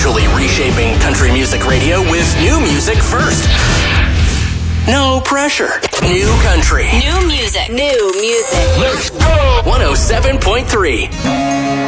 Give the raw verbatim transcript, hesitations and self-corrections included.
casually reshaping country music radio with new music first. No pressure. New country. New music. New music. Let's go! one oh seven point three.